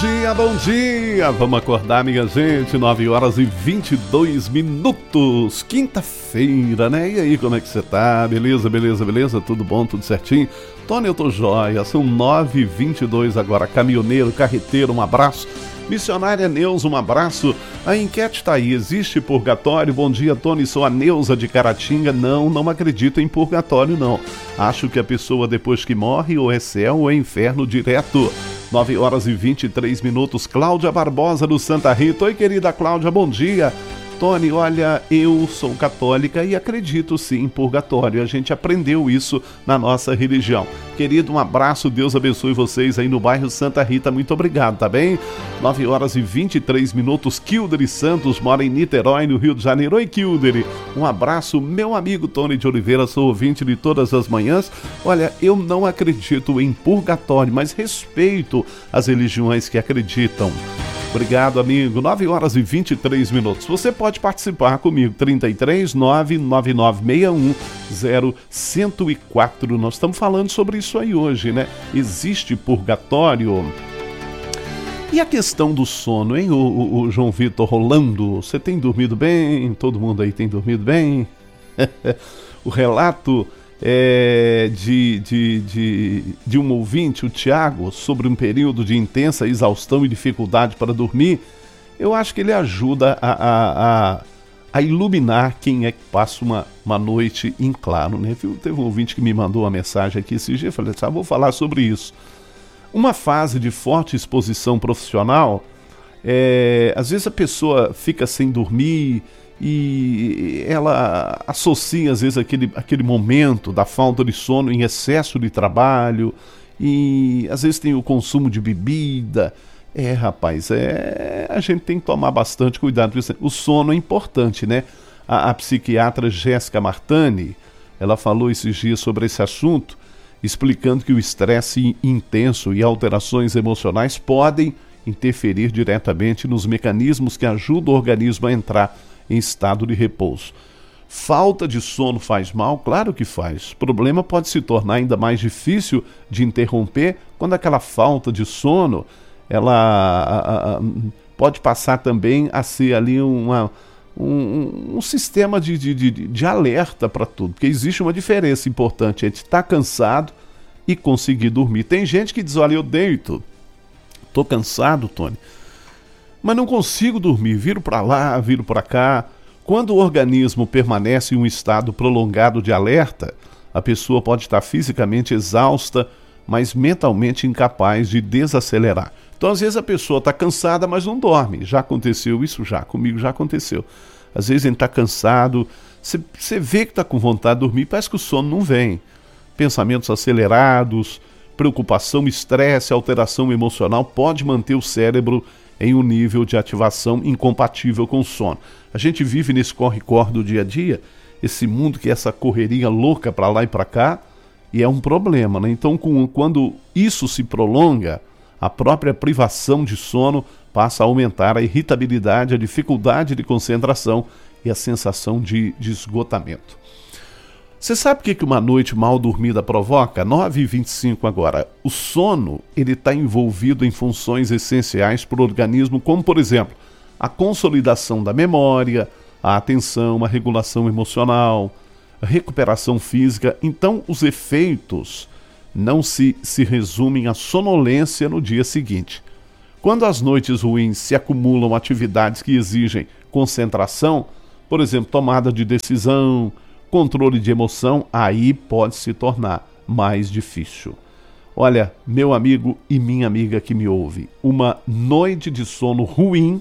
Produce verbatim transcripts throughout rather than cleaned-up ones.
dia, bom dia! Vamos acordar, minha gente, nove horas e vinte e dois minutos, quinta-feira, né? E aí, como é que você tá? Beleza, beleza, beleza? Tudo bom, tudo certinho? Tony, eu tô joia, são nove e vinte e dois agora, caminhoneiro, carreteiro, um abraço. Missionária Neuza, um abraço. A enquete tá aí, existe purgatório? Bom dia, Tony, sou a Neuza de Caratinga. Não, não acredito em purgatório, não. Acho que a pessoa depois que morre ou é céu ou é inferno direto. nove horas e vinte e três minutos, Cláudia Barbosa do Santa Rita. Oi, querida Cláudia, bom dia. Tony, olha, eu sou católica e acredito sim em purgatório. A gente aprendeu isso na nossa religião. Querido, um abraço, Deus abençoe vocês aí no bairro Santa Rita. Muito obrigado, tá bem? nove horas e vinte e três minutos, Kilder Santos mora em Niterói, no Rio de Janeiro. Oi, Kilder, um abraço, meu amigo Tony de Oliveira, sou ouvinte de todas as manhãs. Olha, eu não acredito em purgatório, mas respeito as religiões que acreditam. Obrigado, amigo. nove horas e vinte e três minutos. Você pode participar comigo. trinta e três, nove nove nove seis um zero um zero quatro. Nós estamos falando sobre isso aí hoje, né? Existe purgatório? E a questão do sono, hein, o, o, o João Vitor Rolando? Você tem dormido bem? Todo mundo aí tem dormido bem? O relato é, de, de, de, de um ouvinte, o Tiago, sobre um período de intensa exaustão e dificuldade para dormir, eu acho que ele ajuda a, a, a, a iluminar quem é que passa uma, uma noite em claro, né? Teve um ouvinte que me mandou uma mensagem aqui esses dias, eu falei, ah, vou falar sobre isso. Uma fase de forte exposição profissional, é, às vezes a pessoa fica sem dormir e ela associa às vezes aquele, aquele momento da falta de sono em excesso de trabalho e às vezes tem o consumo de bebida. É, rapaz, é, a gente tem que tomar bastante cuidado. O sono é importante, né? A, a psiquiatra Jéssica Martani, ela falou esses dias sobre esse assunto, explicando que o estresse intenso e alterações emocionais podem interferir diretamente nos mecanismos que ajudam o organismo a entrar em estado de repouso. Falta de sono faz mal? Claro que faz. O problema pode se tornar ainda mais difícil de interromper quando aquela falta de sono ela a, a, pode passar também a ser ali uma, um, um sistema de, de, de, de alerta para tudo, porque existe uma diferença importante entre estar cansado e conseguir dormir. Tem gente que diz, olha, eu deito, tô cansado, Tony, mas não consigo dormir, viro para lá, viro para cá. Quando o organismo permanece em um estado prolongado de alerta, a pessoa pode estar fisicamente exausta, mas mentalmente incapaz de desacelerar. Então, às vezes a pessoa está cansada, mas não dorme. Já aconteceu isso? Já. Comigo já aconteceu. Às vezes ele está cansado, você vê que está com vontade de dormir, parece que o sono não vem. Pensamentos acelerados, preocupação, estresse, alteração emocional pode manter o cérebro em um nível de ativação incompatível com o sono. A gente vive nesse corre-corre do dia a dia, esse mundo que é essa correria louca para lá e para cá, e é um problema, né? Então, com, quando isso se prolonga, a própria privação de sono passa a aumentar a irritabilidade, a dificuldade de concentração e a sensação de, de esgotamento. Você sabe o que que uma noite mal dormida provoca? nove e vinte e cinco agora. O sono ele está envolvido em funções essenciais para o organismo, como, por exemplo, a consolidação da memória, a atenção, a regulação emocional, a recuperação física. Então, os efeitos não se, se resumem à sonolência no dia seguinte. Quando as noites ruins se acumulam atividades que exigem concentração, por exemplo, tomada de decisão, controle de emoção, aí pode se tornar mais difícil. Olha, meu amigo e minha amiga que me ouve, uma noite de sono ruim,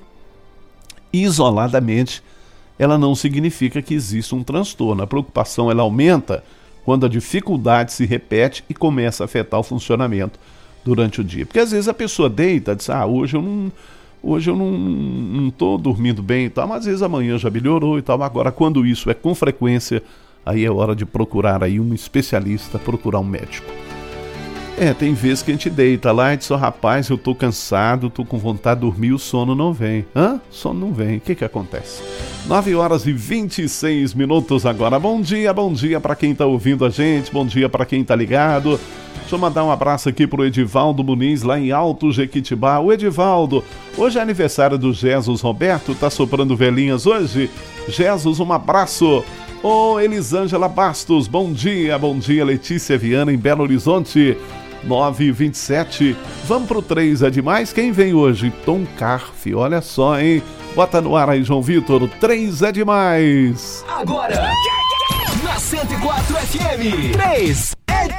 isoladamente, ela não significa que exista um transtorno. A preocupação ela aumenta quando a dificuldade se repete e começa a afetar o funcionamento durante o dia. Porque às vezes a pessoa deita e diz, ah, hoje eu não hoje eu não, não tô dormindo bem e tal, mas às vezes amanhã já melhorou e tal. Agora, quando isso é com frequência, aí é hora de procurar aí um especialista, procurar um médico. É, tem vezes que a gente deita lá e diz, oh, rapaz, eu tô cansado, tô com vontade de dormir, o sono não vem. Hã? Sono não vem. O que que acontece? nove horas e vinte e seis minutos agora. Bom dia, bom dia para quem tá ouvindo a gente, bom dia para quem tá ligado. Deixa eu mandar um abraço aqui pro Edivaldo Muniz, lá em Alto Jequitibá. O Edivaldo, hoje é aniversário do Jesus Roberto, tá soprando velhinhas hoje? Jesus, um abraço. Ô, Elisângela Bastos, bom dia, bom dia. Letícia Viana, em Belo Horizonte, nove e vinte e sete. Vamos pro três é demais? Quem vem hoje? Tom Carf, olha só, hein? Bota no ar aí, João Vitor, o três é demais. Agora, na cento e quatro F M, três